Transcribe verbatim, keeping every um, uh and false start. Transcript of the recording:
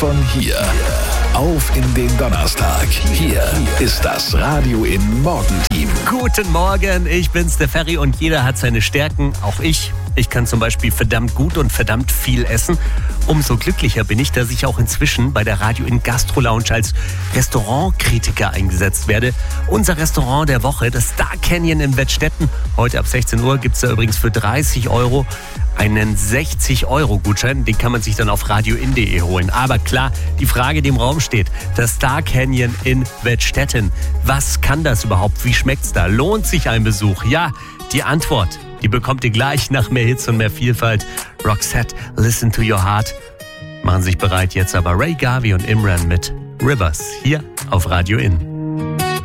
von hier. Auf in den Donnerstag. Hier ist das Radio in Morgenteam. Guten Morgen, ich bin's, der Ferry, und jeder hat seine Stärken, auch ich. Ich kann zum Beispiel verdammt gut und verdammt viel essen. Umso glücklicher bin ich, dass ich auch inzwischen bei der Radio in Gastro Lounge als Restaurantkritiker eingesetzt werde. Unser Restaurant der Woche, das Star Canyon in Wettstetten. Heute ab sechzehn Uhr gibt es da übrigens für dreißig Euro einen sechzig Euro Gutschein. Den kann man sich dann auf radioin punkt de holen. Aber klar, die Frage, die im Raum steht, das Star Canyon in Wettstetten. Was kann das überhaupt? Wie schmeckt's da? Lohnt sich ein Besuch? Ja, die Antwort, die bekommt ihr gleich nach mehr Hits und mehr Vielfalt. Roxette, Listen to Your Heart. Machen sich bereit jetzt aber Ray Garvey und Imran mit Rivers hier auf Radio In.